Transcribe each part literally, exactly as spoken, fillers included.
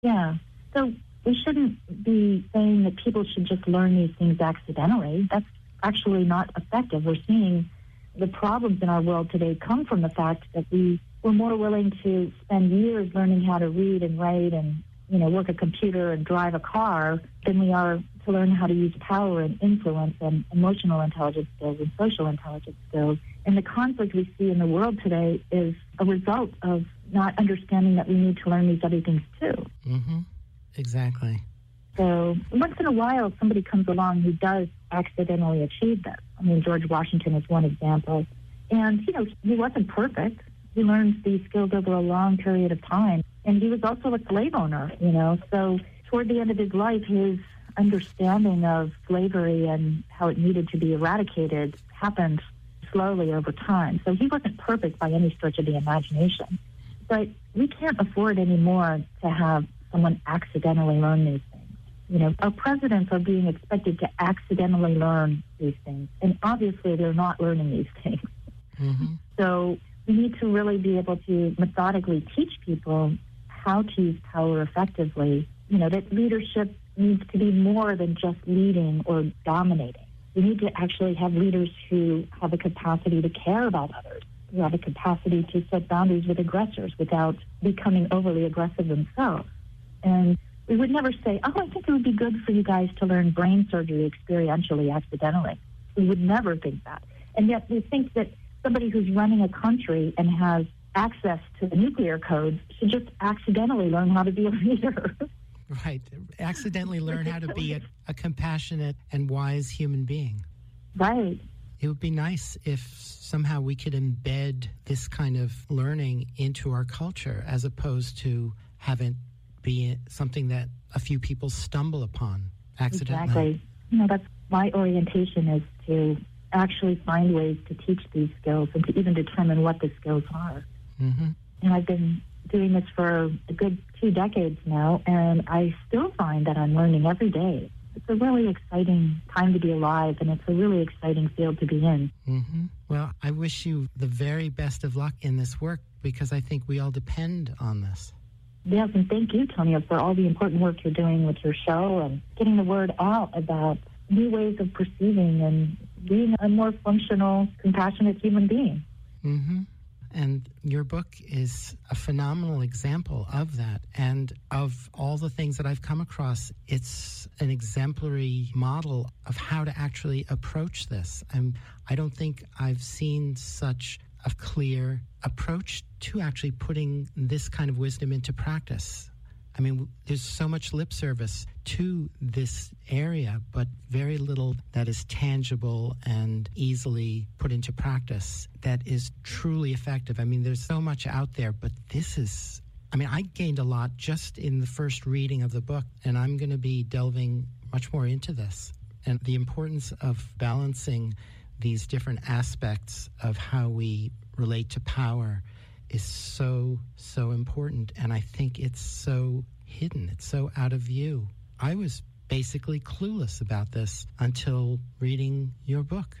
Yeah. So we shouldn't be saying that people should just learn these things accidentally. That's actually not effective. We're seeing the problems in our world today come from the fact that we were more willing to spend years learning how to read and write and, you know, work a computer and drive a car than we are to learn how to use power and influence and emotional intelligence skills and social intelligence skills. And the conflict we see in the world today is a result of not understanding that we need to learn these other things too. Mm-hmm. Exactly. So once in a while, somebody comes along who does accidentally achieve this. I mean, George Washington is one example. And, you know, he wasn't perfect. He learned these skills over a long period of time. And he was also a slave owner, you know. So toward the end of his life, his understanding of slavery and how it needed to be eradicated happened slowly over time. So he wasn't perfect by any stretch of the imagination. But we can't afford anymore to have someone accidentally learn these things. You know, our presidents are being expected to accidentally learn these things. And obviously they're not learning these things. Mm-hmm. So we need to really be able to methodically teach people how to use power effectively. You know, that leadership needs to be more than just leading or dominating. We need to actually have leaders who have a capacity to care about others, who have a capacity to set boundaries with aggressors without becoming overly aggressive themselves. And we would never say, oh, I think it would be good for you guys to learn brain surgery experientially, accidentally. We would never think that. And yet we think that somebody who's running a country and has access to the nuclear codes should just accidentally learn how to be a leader. Right. Accidentally learn how to be a, a compassionate and wise human being. Right. It would be nice if somehow we could embed this kind of learning into our culture as opposed to have it be something that a few people stumble upon accidentally. Exactly. You know, that's my orientation, is to actually find ways to teach these skills and to even determine what the skills are. Mm-hmm. And I've been doing this for a good two decades now, and I still find that I'm learning every day. It's a really exciting time to be alive, and it's a really exciting field to be in. Mm-hmm. Well, I wish you the very best of luck in this work, because I think we all depend on this. Yes, and thank you, Tonya, for all the important work you're doing with your show and getting the word out about new ways of perceiving and being a more functional, compassionate human being. Mm-hmm. And your book is a phenomenal example of that. And of all the things that I've come across, it's an exemplary model of how to actually approach this. And I don't think I've seen such a clear approach to actually putting this kind of wisdom into practice. I mean, there's so much lip service to this area, but very little that is tangible and easily put into practice that is truly effective. I mean, there's so much out there, but this is, I mean, I gained a lot just in the first reading of the book, and I'm going to be delving much more into this. And the importance of balancing these different aspects of how we relate to power is so, so important. And I think it's so hidden. It's so out of view. I was basically clueless about this until reading your book.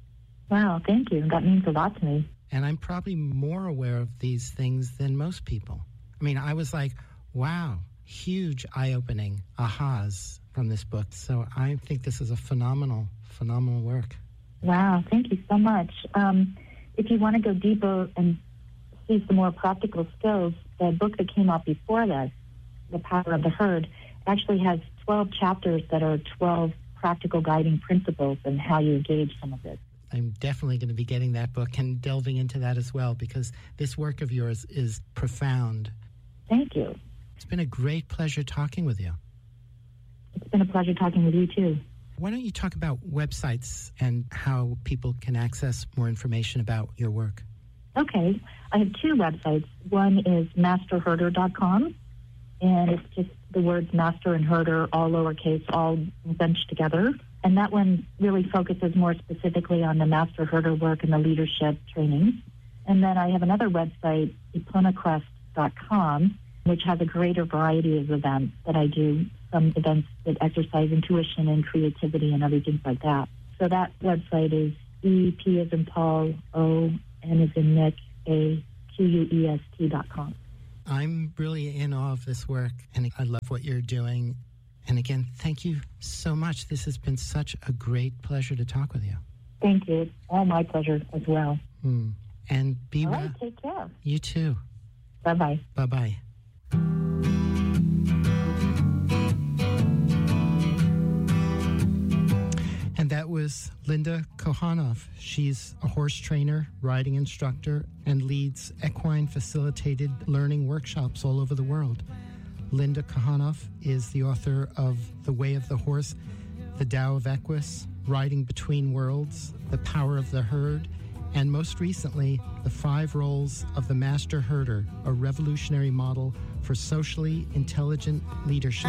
Wow, thank you. That means a lot to me. And I'm probably more aware of these things than most people. I mean, I was like, wow, huge eye-opening ahas from this book. So I think this is a phenomenal, phenomenal work. Wow, thank you so much. Um, if you want to go deeper and see some more practical skills, the book that came out before this, The Power of the Herd, actually has twelve chapters that are twelve practical guiding principles and how you engage some of this. I'm definitely going to be getting that book and delving into that as well, because this work of yours is profound. Thank you. It's been a great pleasure talking with you. It's been a pleasure talking with you, too. Why don't you talk about websites and how people can access more information about your work? Okay. I have two websites. One is master herder dot com, and it's just the words master and herder, all lowercase, all bunched together. And that one really focuses more specifically on the master herder work and the leadership trainings. And then I have another website, iponocrest dot com, which has a greater variety of events that I do, some events that exercise intuition and creativity and other things like that. So that website is E, P as in Paul, O, N as in Nick, A, Q U E S T dot com. I'm really in awe of this work, and I love what you're doing. And again, thank you so much. This has been such a great pleasure to talk with you. Thank you. It's all my pleasure as well. Mm. And be all well. Right, take care. You too. Bye-bye. Bye-bye. And that was Linda Kohanov. She's a horse trainer, riding instructor, and leads equine facilitated learning workshops all over the world. Linda Kohanov is the author of The Way of the Horse, The Tao of Equus, Riding Between Worlds, The Power of the Herd, and most recently, The Five Roles of the Master Herder, a revolutionary model for socially intelligent leadership.